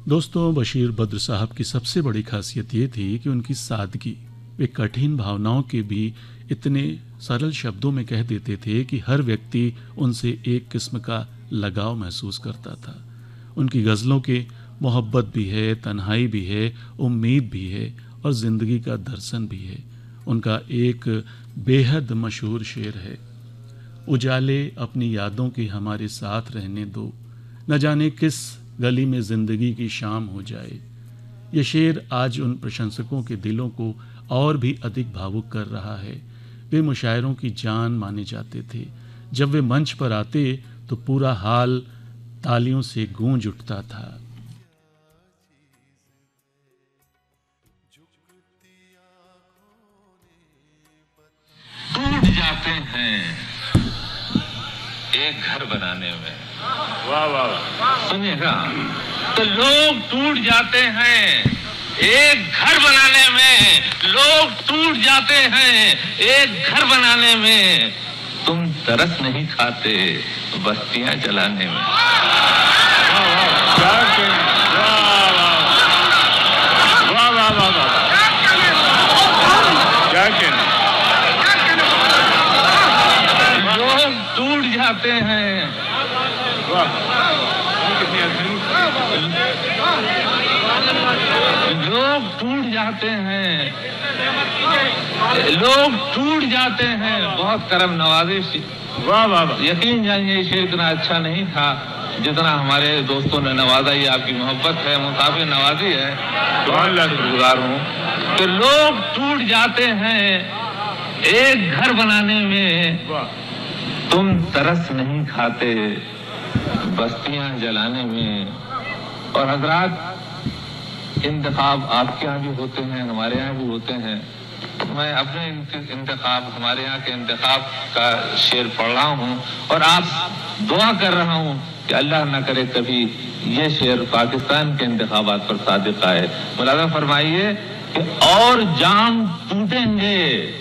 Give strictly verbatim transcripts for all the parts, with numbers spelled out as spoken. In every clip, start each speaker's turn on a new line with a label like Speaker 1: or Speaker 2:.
Speaker 1: دوستوں، بشیر بدر صاحب کی سب سے بڑی خاصیت یہ تھی کہ ان کی سادگی. وہ کٹھن بھاوناؤں کے بھی اتنے سرل شبدوں میں کہہ دیتے تھے کہ ہر ویکتی ان سے ایک قسم کا لگاؤ محسوس کرتا تھا. ان کی غزلوں کے محبت بھی ہے، تنہائی بھی ہے، امید بھی ہے اور زندگی کا درسن بھی ہے. ان کا ایک بے حد مشہور شعر ہے: اجالے اپنی یادوں کے ہمارے ساتھ رہنے دو، نہ جانے کس گلی میں زندگی کی شام ہو جائے. یہ شعر آج ان پرشنسکوں کے دلوں کو اور بھی ادھک بھاوک کر رہا ہے. وہ مشاعروں کی جان مانے جاتے تھے. جب وہ منچ پر آتے تو پورا حال تالیوں سے گونج اٹھتا تھا.
Speaker 2: ٹوٹ جاتے ہیں ایک گھر بنانے میں.
Speaker 3: واہ واہ،
Speaker 2: سنیے گا تو لوگ ٹوٹ جاتے ہیں ایک گھر بنانے میں. لوگ ٹوٹ جاتے ہیں ایک گھر بنانے میں. تم ترس نہیں کھاتے بستیاں جلانے میں.
Speaker 3: واہ واہ واہ واہ، کیا کہنا.
Speaker 2: لوگ ٹوٹ جاتے ہیں. لوگ ٹوٹ جاتے ہیں لوگ ٹوٹ جاتے ہیں بہت کرم نوازی.
Speaker 3: واہ واہ واہ،
Speaker 2: یقین جانیے یہ شعر اتنا اچھا نہیں تھا جتنا ہمارے دوستوں نے نوازا. یہ آپ کی محبت ہے، مسافر نوازی ہے. بہت شکر گزار ہوں کہ لوگ ٹوٹ جاتے ہیں ایک گھر بنانے میں. تم ترس نہیں کھاتے بستیاں جلانے میں. اور حضرات، انتخاب آپ کے یہاں بھی ہوتے ہیں، ہمارے یہاں بھی ہوتے ہیں. میں اپنے انتخاب، ہمارے یہاں کے انتخاب کا شعر پڑھ رہا ہوں اور آپ دعا کر رہا ہوں کہ اللہ نہ کرے کبھی یہ شعر پاکستان کے انتخابات پر صادق آئے. ملاحظہ فرمائیے کہ اور جام ٹوٹیں گے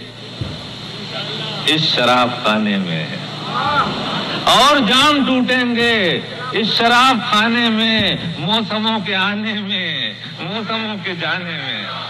Speaker 2: اس شراب خانے میں، اور جام ٹوٹیں گے اس شراب خانے میں، موسموں کے آنے میں، موسموں کے جانے میں.